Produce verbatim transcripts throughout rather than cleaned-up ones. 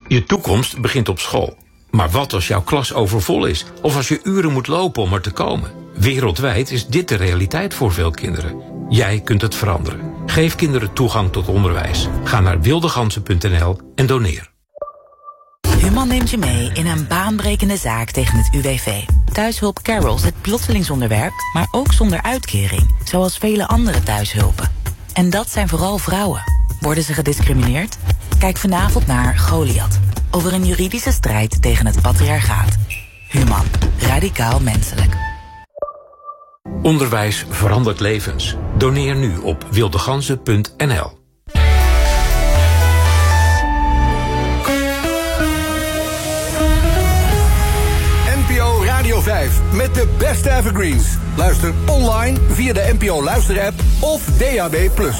Je toekomst begint op school. Maar wat als jouw klas overvol is? Of als je uren moet lopen om er te komen? Wereldwijd is dit de realiteit voor veel kinderen. Jij kunt het veranderen. Geef kinderen toegang tot onderwijs. Ga naar wildegansen punt n l en doneer. Human neemt je mee in een baanbrekende zaak tegen het U W V. Thuishulp Carol zit plotseling zonder werk, maar ook zonder uitkering. Zoals vele andere thuishulpen. En dat zijn vooral vrouwen. Worden ze gediscrimineerd? Kijk vanavond naar Goliath. Over een juridische strijd tegen het patriarchaat. Human. Radicaal menselijk. Onderwijs verandert levens. Doneer nu op wildegansen punt n l. N P O Radio vijf met de beste evergreens. Luister online via de N P O Luister-app of D A B plus.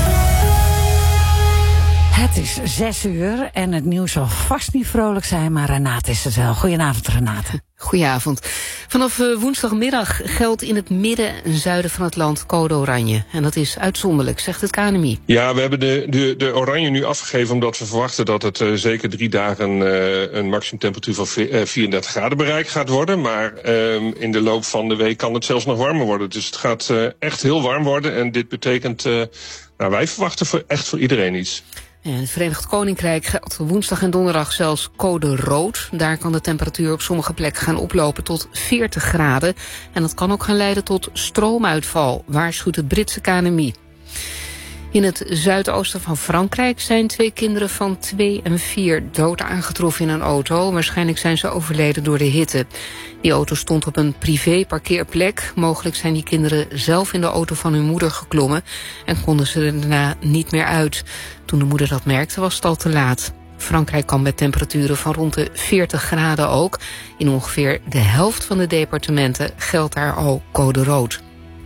Het is zes uur en het nieuws zal vast niet vrolijk zijn, maar Renate is het wel. Goedenavond, Renate. Goedenavond. Vanaf uh, woensdagmiddag geldt in het midden en zuiden van het land code oranje. En dat is uitzonderlijk, zegt het K N M I. Ja, we hebben de, de, de oranje nu afgegeven omdat we verwachten dat het uh, zeker drie dagen uh, een maximumtemperatuur van vierendertig graden bereikt gaat worden. Maar uh, in de loop van de week kan het zelfs nog warmer worden. Dus het gaat uh, echt heel warm worden en dit betekent, uh, nou wij verwachten voor, echt voor iedereen iets. In het Verenigd Koninkrijk geldt woensdag en donderdag zelfs code rood. Daar kan de temperatuur op sommige plekken gaan oplopen tot veertig graden. En dat kan ook gaan leiden tot stroomuitval, waarschuwt het Britse K N M I. In het zuidoosten van Frankrijk zijn twee kinderen van twee en vier dood aangetroffen in een auto. Waarschijnlijk zijn ze overleden door de hitte. Die auto stond op een privé-parkeerplek. Mogelijk zijn die kinderen zelf in de auto van hun moeder geklommen en konden ze er daarna niet meer uit. Toen de moeder dat merkte, was het al te laat. Frankrijk kan met temperaturen van rond de veertig graden ook. In ongeveer de helft van de departementen geldt daar al code rood.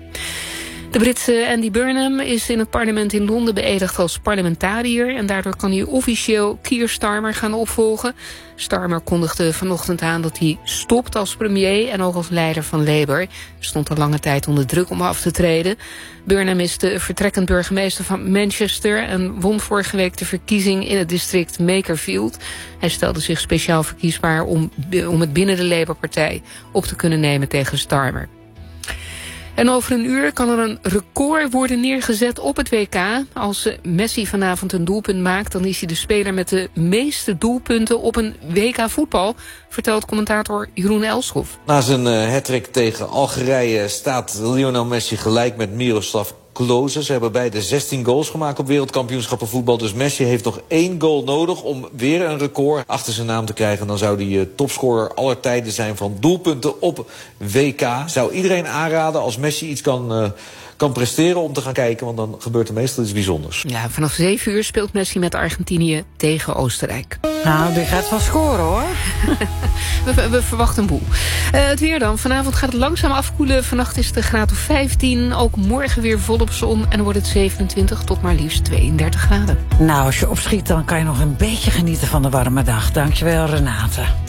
De Britse Andy Burnham is in het parlement in Londen beëdigd als parlementariër en daardoor kan hij officieel Keir Starmer gaan opvolgen. Starmer kondigde vanochtend aan dat hij stopt als premier en ook als leider van Labour. Er stond al lange tijd onder druk om af te treden. Burnham is de vertrekkend burgemeester van Manchester en won vorige week de verkiezing in het district Makerfield. Hij stelde zich speciaal verkiesbaar om, om het binnen de Labour-partij op te kunnen nemen tegen Starmer. En over een uur kan er een record worden neergezet op het W K. Als Messi vanavond een doelpunt maakt, dan is hij de speler met de meeste doelpunten op een W K voetbal, vertelt commentator Jeroen Elschhoff. Na zijn uh, hattrick tegen Algerije staat Lionel Messi gelijk met Miroslav Klose. Ze hebben beide zestien goals gemaakt op wereldkampioenschappen voetbal. Dus Messi heeft nog één goal nodig om weer een record achter zijn naam te krijgen. Dan zou hij uh, topscorer aller tijden zijn van doelpunten op W K. Zou iedereen aanraden als Messi iets kan, uh, kan presteren om te gaan kijken. Want dan gebeurt er meestal iets bijzonders. Ja, vanaf zeven uur speelt Messi met Argentinië tegen Oostenrijk. Nou, die gaat wel scoren, hoor. we, we verwachten een boel. Uh, het weer dan. Vanavond gaat het langzaam afkoelen. Vannacht is het een graad of vijftien. Ook morgen weer volop zon. En dan wordt het zevenentwintig tot maar liefst tweeëndertig graden. Nou, als je opschiet, dan kan je nog een beetje genieten van de warme dag. Dankjewel, Renate.